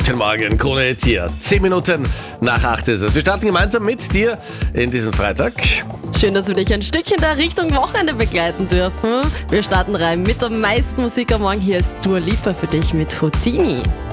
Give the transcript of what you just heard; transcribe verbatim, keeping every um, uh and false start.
Guten Morgen, Krone Hit hier. Zehn Minuten nach acht ist es. Wir starten gemeinsam mit dir in diesen Freitag. Schön, dass wir dich ein Stückchen da Richtung Wochenende begleiten dürfen. Wir starten rein mit der meisten Musik am Morgen. Hier ist Dua Lipa für dich mit Houdini.